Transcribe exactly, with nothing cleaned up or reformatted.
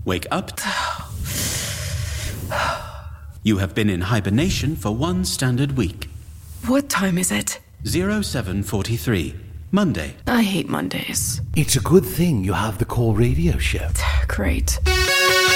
Wake up. You have been in hibernation for one standard week. What time is it? zero seven forty-three. Monday. I hate Mondays. It's a good thing you have the Core Radio Show. Great.